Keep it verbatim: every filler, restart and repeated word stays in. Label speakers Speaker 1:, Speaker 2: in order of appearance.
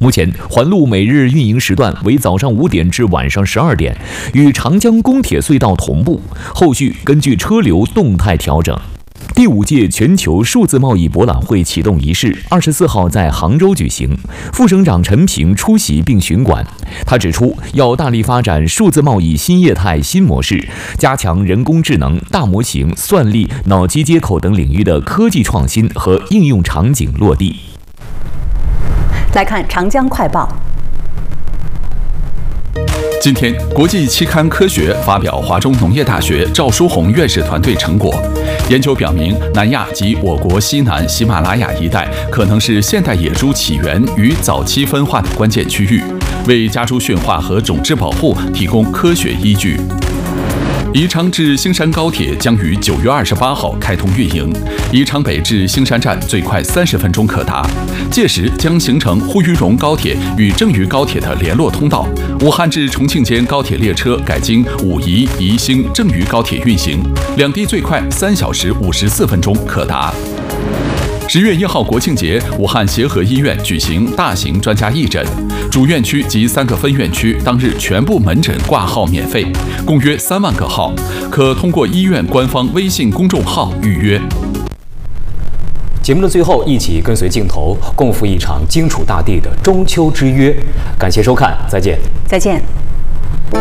Speaker 1: 目前，环路每日运营时段为早上五点至晚上十二点，与长江公铁隧道同步，后续根据车流动态调整。第五届全球数字贸易博览会启动仪式二十四号在杭州举行，副省长陈平出席并巡馆。他指出，要大力发展数字贸易新业态新模式，加强人工智能、大模型、算力、脑机接口等领域的科技创新和应用场景落地。
Speaker 2: 来看长江快报。
Speaker 3: 今天，国际期刊《科学》发表华中农业大学赵书鸿院士团队成果。研究表明，南亚及我国西南喜马拉雅一带可能是现代野猪起源与早期分化的关键区域，为家猪驯化和种质保护提供科学依据。宜昌至兴山高铁将于九月二十八号开通运营，宜昌北至兴山站最快三十分钟可达，届时将形成呼吁荣高铁与郑渝高铁的联络通道。武汉至重庆间高铁列车改经武夷、宜兴、郑渝高铁运行，两地最快三小时五十四分钟可达。十月一号国庆节，武汉协和医院举行大型专家义诊，主院区及三个分院区当日全部门诊挂号免费，共约三万个号，可通过医院官方微信公众号预约。
Speaker 4: 节目的最后，一起跟随镜头，共赴一场荆楚大地的中秋之约。感谢收看，再见。
Speaker 2: 再见。